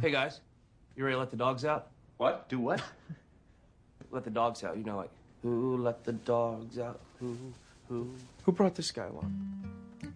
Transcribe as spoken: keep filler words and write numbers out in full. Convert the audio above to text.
Hey, guys. You ready to let the dogs out? What? Do what? Let the dogs out. You know, like, who let the dogs out? Who, who? Who brought this guy along?